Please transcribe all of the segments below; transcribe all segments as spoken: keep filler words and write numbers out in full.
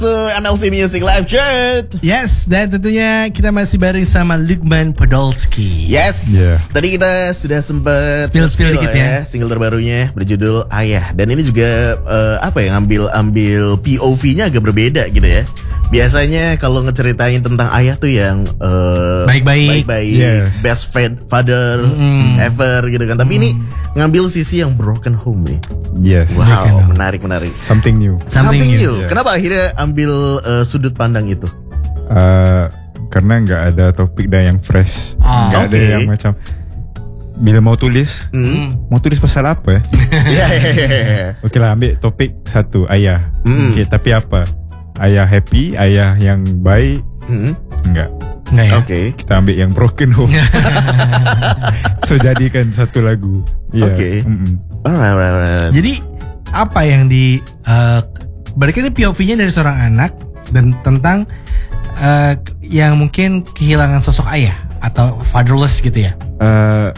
to M L C Music Live Chat. Yes, dan tentunya kita masih bareng sama Lukman Podolski. Yes, Yeah. tadi kita sudah sempat Spill-spill dikit ya. single terbarunya berjudul Ayah. Dan ini juga uh, apa ya, ngambil ambil P O V-nya agak berbeda gitu ya. Biasanya kalau ngeceritain tentang ayah tuh yang uh, Baik-baik. baik-baik, Yes. best friend, father Mm. ever gitu kan. Tapi ini ngambil sisi yang broken home nih. Yes. Wow, Broken home. menarik menarik. Something new. Something new. Yeah. Kenapa akhirnya ambil uh, sudut pandang itu? Uh, karena nggak ada topik dah yang fresh. Ah, Nggak ada okay. yang macam bila mau tulis, Hmm. mau tulis pasal apa ya? Ya, ya, ya, ya. Okey lah, ambil topik satu, ayah. Mm. Okay, tapi apa? Ayah happy, ayah yang baik, Hmm. enggak. Enggak ya? Oke. Kita ambil yang broken home. So jadikan satu lagu. Yeah. Oke. Mm-mm. Alright, alright, alright. Jadi apa yang di uh, berarti ini P O V-nya dari seorang anak dan tentang uh, yang mungkin kehilangan sosok ayah atau fatherless gitu ya. Uh,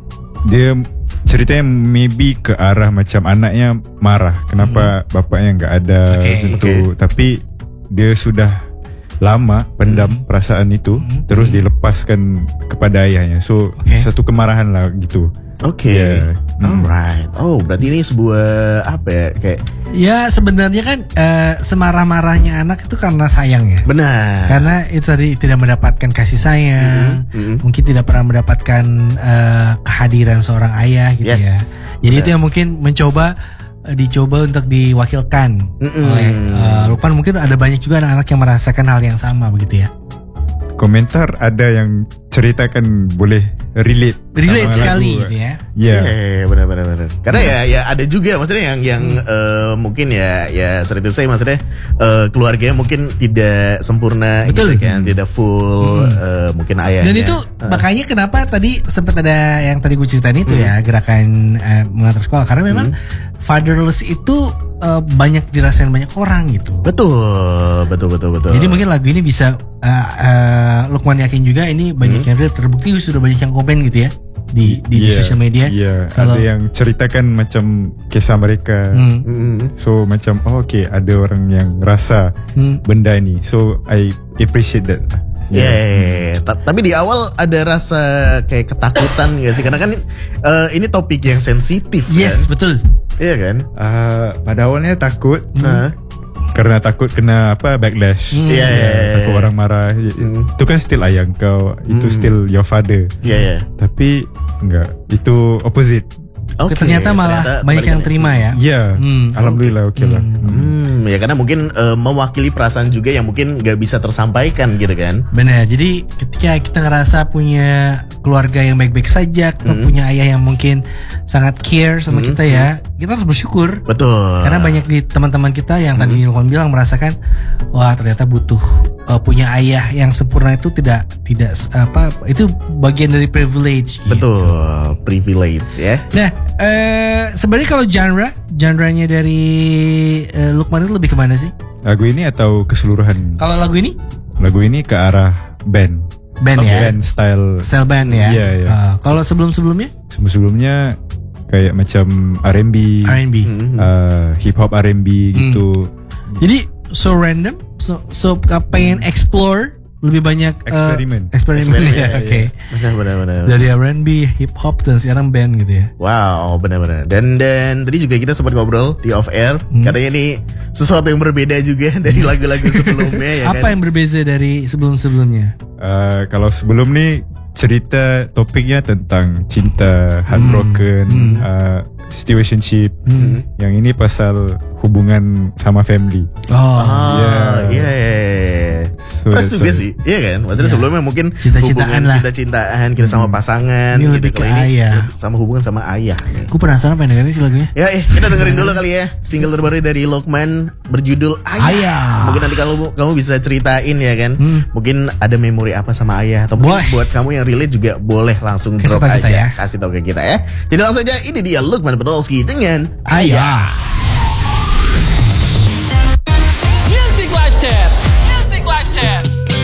dia ceritanya maybe ke arah macam anaknya marah kenapa Hmm. bapaknya nggak ada Okay. macam tu, tapi dia sudah lama pendam Hmm. perasaan itu, Hmm. terus dilepaskan kepada ayahnya. So Okay. satu kemarahan lah gitu. Oke. Yeah. Hmm. Alright. Oh, berarti ini sebuah apa ya? Kayak Ya sebenarnya kan uh, semarah-marahnya anak itu karena sayang ya. benar. Karena itu tadi tidak mendapatkan kasih sayang, Mhm, mhm. mungkin tidak pernah mendapatkan uh, kehadiran seorang ayah gitu Yes. ya. Jadi itu yang mungkin mencoba uh, dicoba untuk diwakilkan Mm-mm. oleh uh, Lukman. Mungkin ada banyak juga anak-anak yang merasakan hal yang sama begitu ya. Komentar ada yang ceritakan boleh relate, Relate sama sekali lagu. gitu ya. Ya. Yeah, benar benar benar. Karena ya ya ada juga maksudnya yang yang eh, mungkin ya ya sorry to say maksudnya eh, keluarganya mungkin tidak sempurna Betul. gitu kan, tidak full eh, mungkin ayahnya. Dan itu Ah. makanya kenapa tadi sempat ada yang tadi gue ceritain itu ya, gerakan uh, mengantar sekolah, karena memang fatherless itu uh, banyak dirasain banyak orang gitu. betul betul betul betul. Jadi mungkin lagu ini bisa uh, uh, Lukman yakin juga ini banyak yang real, terbukti sudah banyak yang komen gitu ya di di, di Yeah, sosial media. yeah. Kalau- Ada yang ceritakan macam kisah mereka. Hmm, Mm-mm. So macam oh, okay, ada orang yang rasa hmm. benda ni. So I appreciate that. Ya, yeah. yeah. Ta- tapi di awal ada rasa kayak ketakutan gak sih? Karena kan eh, ini topik yang sensitif Yes, kan? betul. Iya kan? Uh, pada awalnya takut Hah? karena takut kena apa backlash. Hmm. Iya, Ya, iya, iya, takut iya. orang marah. Hmm. Itu kan still ayah kau, itu Hmm. still your father. Iya ya. Tapi enggak, itu opposite. Oke, Ternyata malah ternyata banyak yang kebalikannya. terima ya. Ya, Hmm. alhamdulillah oke lah. Hmm. Hmm. Hmm, ya karena mungkin eh, mewakili perasaan juga yang mungkin gak bisa tersampaikan gitu kan. Benar. Jadi ketika kita ngerasa punya keluarga yang baik-baik saja, atau Hmm. punya ayah yang mungkin sangat care sama Hmm. kita ya, kita harus bersyukur. Betul. Karena banyak di teman-teman kita yang tadi Lukman bilang merasakan, wah ternyata butuh uh, punya ayah yang sempurna itu tidak tidak apa itu bagian dari privilege. gitu. Betul, privilege ya. Nah, eh, sebenarnya kalau genre, genre-nya dari eh, Lukman itu lebih kemana sih? Lagu ini atau keseluruhan? Kalau lagu ini Lagu ini ke arah band. band Oke. ya, Band style. style band ya. Iya, iya. Uh, kalau sebelum-sebelumnya Sebelum-sebelumnya kayak macam R and B, R and B. Hmm. uh, hip hop R and B gitu. Jadi so random, so so pengen explore lebih banyak eh, Eksperimen. eksperimen, Eksperimen, ya, iya, oke. iya. Benar, benar, benar. Dari R and B, hip hop dan sekarang band gitu ya. Wow, benar-benar. Dan dan tadi juga kita sempat ngobrol di off air. Hmm. Katanya ini sesuatu yang berbeda juga dari lagu-lagu sebelumnya ya Apa kan. yang berbeza dari sebelum-sebelumnya? Uh, kalau sebelum ni cerita topiknya tentang cinta, heartbroken, Hmm. uh, situationship. Hmm. Yang ini pasal hubungan sama family. Oh, Ah, Yeah. iya, iya, iya. So Fresh that's juga why- sih, iya kan? Maksudnya Iya. sebelumnya mungkin Cinta-cintaan hubungan lah. cinta-cintaan kita sama pasangan, Ini gitu. lebih Kalau ke ini ayah. sama hubungan sama ayah. aku penasaran pengen dengerin sih lagunya. Ya, eh, kita dengerin dulu kali ya single terbaru dari Lukman berjudul Ayah. Ayah. Mungkin nanti kalau kamu bisa ceritain ya kan, Hmm. mungkin ada memori apa sama ayah atau mungkin Boleh. buat kamu yang relate juga boleh langsung Kasih drop tahu aja, kita ya. kasih tahu ke kita ya. Jadi langsung aja, ini dia Lukman Podolski dengan Ayah. Music Live Chat. Music Live Chat.